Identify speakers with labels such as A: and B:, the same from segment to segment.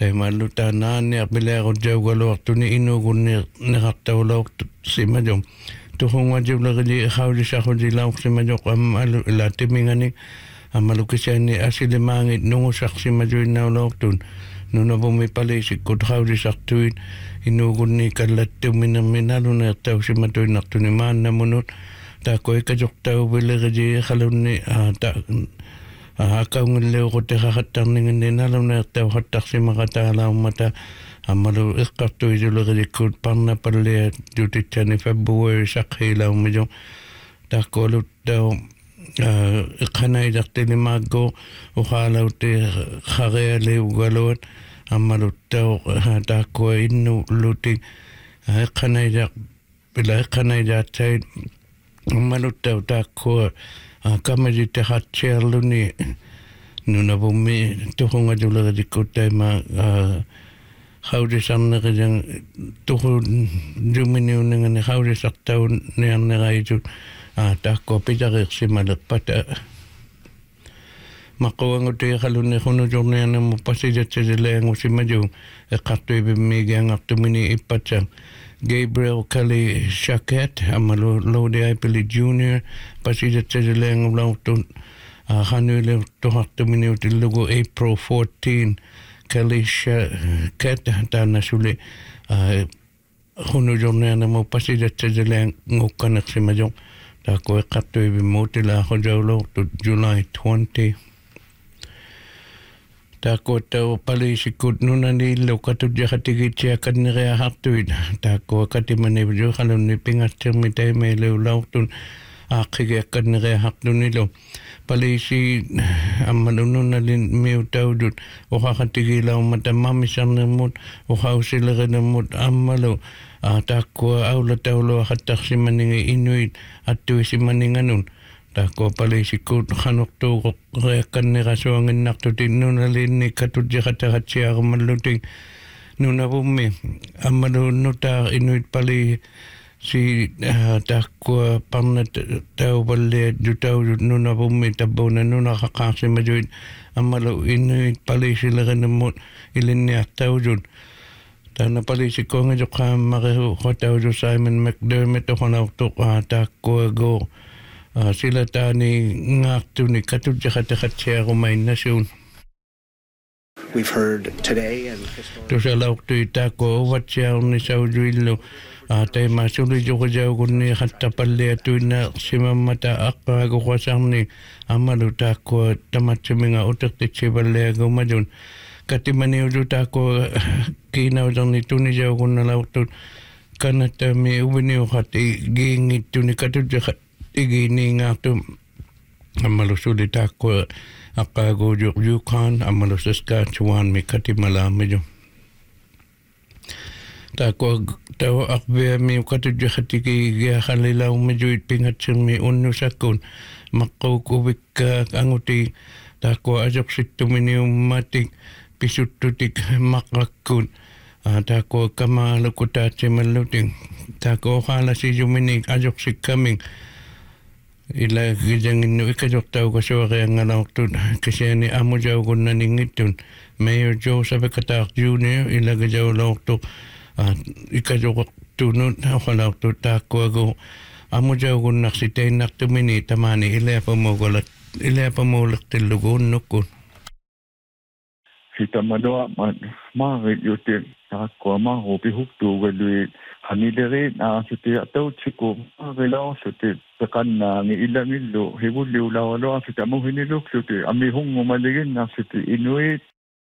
A: Taimaluta naani apilero jaugalor tuni inugun nirartaulor simajom. Tuhunga jibлаги хаули шахуди лаук симажок амалу ла тимингани амалу кисяни асилемаанги нугу сақсимажуиннаулортун нунавуми палисиккут хаули сартуит инугунни каллаттуминамминалунеэртаусиматуиннартуни мааннамунут таакоикажортаувилериди халунни акаунгиллеугутехахаттарнингинниналунеэртау хаттарсимакатаалауммата аммалу эққартуисулериликкут парнапаллиа тутитсани фебруари сақхилауммижо таакколуттау эққанаилартилимаакко ухаалаути хареалиугалуат аммалуттау тааккуа инну лути эққанаилар пила эққанаилаатсаит аммалуттау тааккуа камалитехатсиарлуни нунавумми тухунгадулериликкут тайма хаудисарнерилан туху думиниуннагани хаудисартаун неарнераитут таакко питареерсималерпата маққуангутиахалунни хунужорнианаму пасилатсилаангусимажу эққартуибиммигиангартумини иппатса Gabriel Kelly Shaket amalu Lodi Ipili Jr. Pasilатсилаангулаартун хануиле тухартуминиутиллугу April 14 Kelly Shaket таанасули хунужорнианаму пасилатсилаангукканерсимажо таакко эққартуибиммуутила хожаулоортут July 20 тааккуаттау палисиккут нунаниллу катуджахатигитсиаканнериахартуит тааккуа катиманивлу халунни пингатсерми таймеилеулаортун ааққигиакканнериахартунилу палиси аммалунуналин миутаудут ухахатигилаумата мамисарнермут ухаусилеринермут аммалу тааккуа аулатаулуа хаттарсиманинги инуит аттуисиманинганун тааккуа палисиккут ханортуугоқ реакканнерасуангиннартутин нуналинни катуджихатагатсиармаллутин нунавумми аммалууннутаа инуит пали си тааккуа парнат тауваллиа дутаудут нунавумми таббуна нунақақарсимажуит аммалу инуит палисилеринэммут илинниартаудут таана палисиккуангажоққааммариху хотауду Саймон Макдермит охонаортоқ тааккуагоо sila tani ngaqtuni katujaqataqatsiarumainnasuun.
B: We've heard today and
A: tusalaurtui taako watsiarni saujuillu taimasuli juqajaugunni hattapalliatuinna simammata aqqaaguqasarni amalu taako tamatsuminga utertitsivalliagumajun katimaniulu taako kiinauserni tunisaugunnalaurtut kanatami uviniuqati giingittuni katujaqat igini ngatu amalu suli taakko aqaaguujuq Yukon amalu Saskatchewan mikati malamijo taakko tawa aqbea mi katujaqatiki giaqalilaumijuit pingatsirmi unnusakun maqqaukuvikka anguti taakko ajoqsittuminiummatik pisuttutik maqqakkun taakko kamaalukutaatsimallutik taakko oqaalasijumini ajoqsikkaming ila gijangin ikajortauga suariangalaortut kisiani amujaugunnaningitun Mayor Joseph Katar Jr. ila gajaulaortu ikajortunut oqalaortut taakkuagu amujaugunnarsitainnartumini tamani ilaapamulaqtilluguunnukun
C: hitamanoa maarit yutin taakkua maarupi huktuugaluit hanileret aasuti atautsiku maarilausuti peqannaangi ilangillu hivulliulaualuarsuti amuhiniluksuti amihungumaliginaarsuti inuit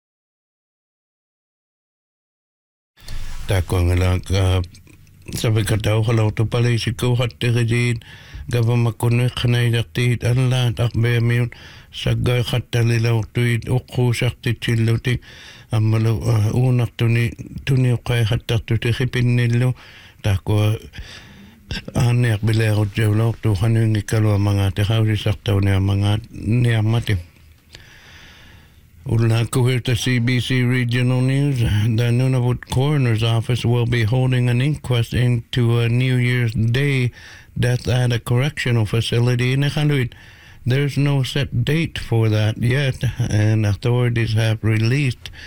A: taakkuangalaak sabikatauqalortu palisikkuuqatterijiit gavamakkuneqqanailartiit allaat aqbeamiut saggaaqattalilortuit uqquusartitsillutik аммалу уунартуни туниоққайхаттартути хипинниллу тааккуа aanniaq bileerutjavlortu hanuingikkaluamangaat eqausissartauниамангаат ниармати Ulnakuhirta CBC Regional News. The Nunavut Coroner's Office will be holding an inquest into a New Year's Day death at a correctional facility in Iqaluit. There's no set date for that yet, and authorities have released